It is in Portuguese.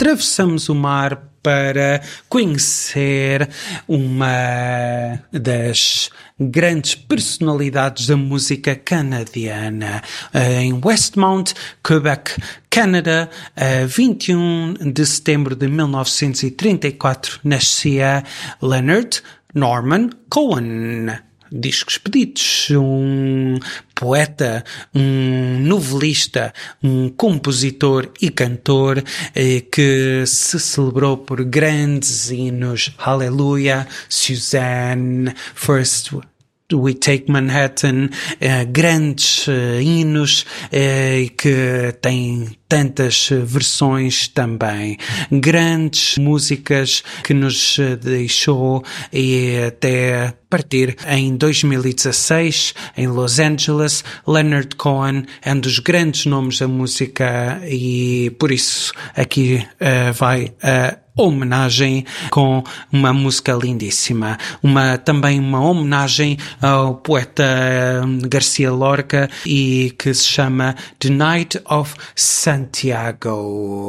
atravessamos o mar para conhecer uma das grandes personalidades da música canadiana. Em Westmount, Quebec, Canadá, a 21 de setembro de 1934, nascia Leonard Norman Cohen. Discos Pedidos, um poeta, um novelista, um compositor e cantor que se celebrou por grandes hinos. Hallelujah, Suzanne, First We Take Manhattan, grandes hinos que têm tantas versões também. Grandes músicas que nos deixou e até partir em 2016 em Los Angeles. Leonard Cohen é um dos grandes nomes da música e por isso aqui vai a homenagem com uma música lindíssima. Também uma homenagem ao poeta Garcia Lorca e que se chama The Night of Santiago.